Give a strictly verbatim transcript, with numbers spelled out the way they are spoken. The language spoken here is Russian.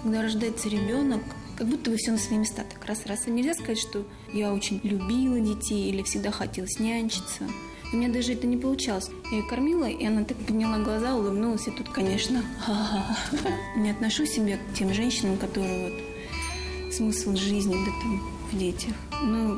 когда рождается ребенок, как будто бы все на свои места так раз-раз. И нельзя сказать, что я очень любила детей или всегда хотела нянчиться. У меня даже это не получалось. Я ее кормила, и она так подняла глаза, улыбнулась, и тут, конечно, не отношу себя к тем женщинам, которые вот смысл жизни да, там, в детях. Ну,